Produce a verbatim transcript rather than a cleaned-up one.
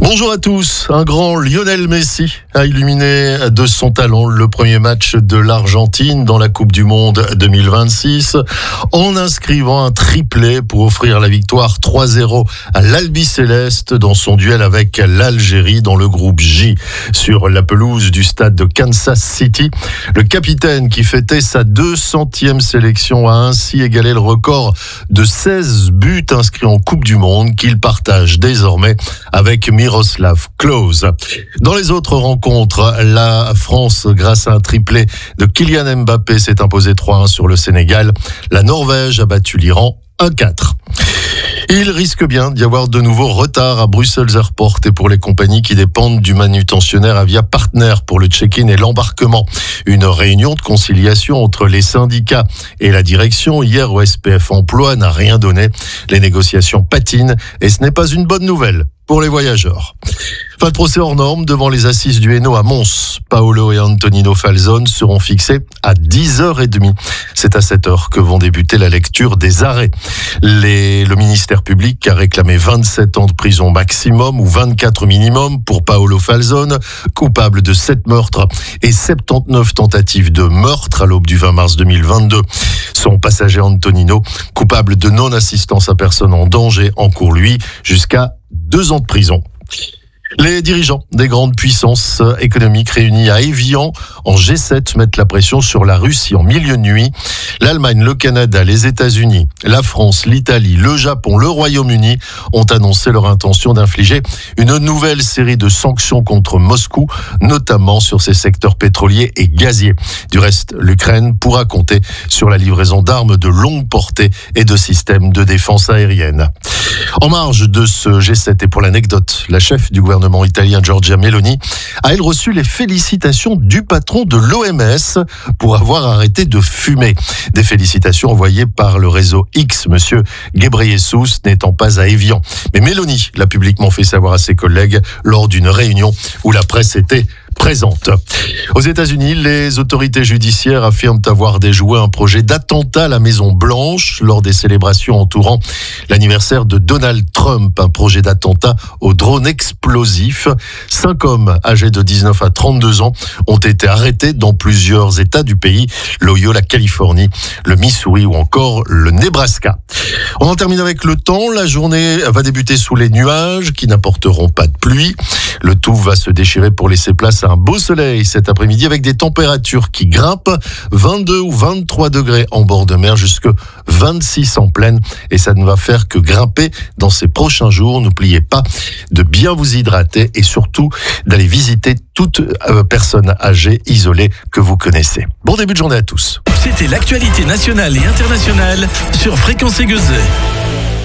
Bonjour à tous. Un grand Lionel Messi a illuminé de son talent le premier match de l'Argentine dans la Coupe du Monde deux mille vingt-six en inscrivant un triplé pour offrir la victoire trois zéro à l'Albiceleste dans son duel avec l'Algérie dans le groupe J sur la pelouse du stade de Kansas City. Le capitaine qui fêtait sa deux centième sélection a ainsi égalé le record de seize buts inscrits en Coupe du Monde qu'il partage désormais avec Miroslav Klose. Dans les autres rencontres, la France, grâce à un triplé de Kylian Mbappé, s'est imposée trois un sur le Sénégal. La Norvège a battu l'Iran un quatre. Il risque bien d'y avoir de nouveaux retards à Brussels Airport et pour les compagnies qui dépendent du manutentionnaire Avia Partner pour le check-in et l'embarquement. Une réunion de conciliation entre les syndicats et la direction hier au S P F Emploi n'a rien donné. Les négociations patinent et ce n'est pas une bonne nouvelle pour les voyageurs. Fin de procès hors norme devant les assises du Hainaut à Mons. Paolo et Antonino Falzone seront fixés à dix heures trente. C'est à cette heure que vont débuter la lecture des arrêts. Les, le ministère public a réclamé vingt-sept ans de prison maximum ou vingt-quatre minimum pour Paolo Falzone, coupable de sept meurtres et soixante-dix-neuf tentatives de meurtre à l'aube du vingt mars deux mille vingt-deux. Son passager Antonino, coupable de non-assistance à personne en danger, encourt lui jusqu'à deux ans de prison. Les dirigeants des grandes puissances économiques réunis à Évian en G sept mettent la pression sur la Russie en milieu de nuit. L'Allemagne, le Canada, les États-Unis, la France, l'Italie, le Japon, le Royaume-Uni ont annoncé leur intention d'infliger une nouvelle série de sanctions contre Moscou, notamment sur ses secteurs pétroliers et gaziers. Du reste, l'Ukraine pourra compter sur la livraison d'armes de longue portée et de systèmes de défense aérienne. En marge de ce G sept et pour l'anecdote, la chef du gouvernement italien Giorgia Meloni a elle reçu les félicitations du patron de l'O M S pour avoir arrêté de fumer. Des félicitations envoyées par le réseau X, monsieur Ghebreyesus n'étant pas à Évian. Mais Meloni l'a publiquement fait savoir à ses collègues lors d'une réunion où la presse était présente. Aux États-Unis, les autorités judiciaires affirment avoir déjoué un projet d'attentat à la Maison Blanche lors des célébrations entourant l'anniversaire de Donald Trump, un projet d'attentat au drone explosif. Cinq hommes âgés de dix-neuf à trente-deux ans ont été arrêtés dans plusieurs États du pays, l'Ohio, la Californie, le Missouri ou encore le Nebraska. On en termine avec le temps. La journée va débuter sous les nuages qui n'apporteront pas de pluie. Le tout va se déchirer pour laisser place à un beau soleil cet après-midi avec des températures qui grimpent, vingt-deux ou vingt-trois degrés en bord de mer jusqu'à vingt-six en plaine et ça ne va faire que grimper dans ces prochains jours. N'oubliez pas de bien vous hydrater et surtout d'aller visiter toute euh, personne âgée isolée que vous connaissez. Bon début de journée à tous. C'était l'actualité nationale et internationale sur Fréquence Aiguezet.